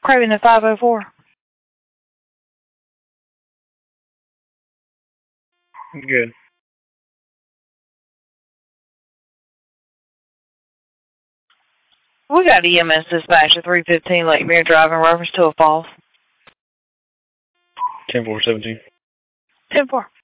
Craven at 504. Good. We got EMS dispatch at 315 Lake Mirror Drive in reference to a fall. 10-4-17. 10-4.